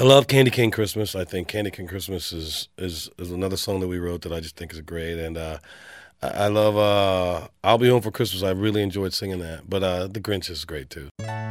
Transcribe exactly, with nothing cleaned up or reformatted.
I love Candy Cane Christmas. I think Candy Cane Christmas is is is another song that we wrote that I just think is great. And uh, I, I love uh, I'll Be Home for Christmas. I really enjoyed singing that. But uh, The Grinch is great too.